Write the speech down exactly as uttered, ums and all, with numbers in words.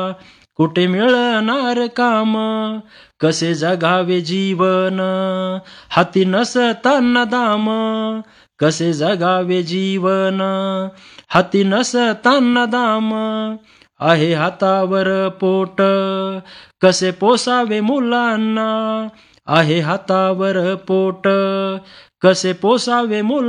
कुठे मिळणार काम, कसे जगावे जीवन, हाती नसताना दाम, कसे जगावे जीवन, हाती नसताना दाम, आहे हातावर पोट, कसे पोसावे मुलांना, आहे हातावर पोट, कसे पोसावे मुलांना.